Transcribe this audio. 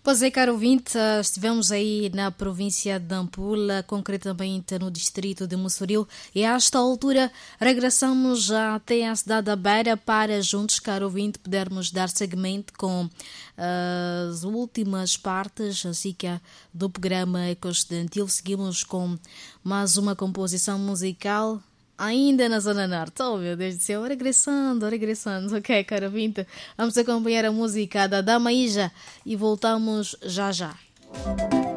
Pois é, caro ouvinte, estivemos aí na província de Nampula, concretamente no distrito de Mussuril, e a esta altura regressamos até a cidade da Beira para juntos, caro ouvinte, podermos dar seguimento com as últimas partes do programa Ecoestudantil. Seguimos com mais uma composição musical ainda na Zona Norte. Oh, meu Deus do céu, regressando. Ok, caro ouvinte, vamos acompanhar a música da Dama Ija e voltamos já já.